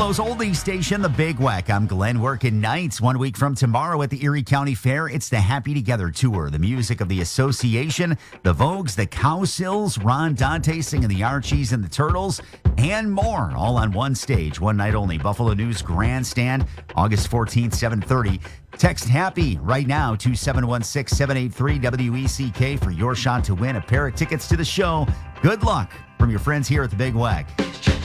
Buffalo's oldie station, the Big Wack. I'm Glenn, working nights. 1 week from tomorrow at the Erie County Fair, it's the Happy Together Tour. The music of the Association, the Vogues, the Cowsills, Ron Dante singing the Archies and the Turtles, and more, all on one stage, one night only. Buffalo News Grandstand, August 14th, 7:30. Text HAPPY right now to 716-783-WECK for your shot to win a pair of tickets to the show. Good luck from your friends here at the Big Wack.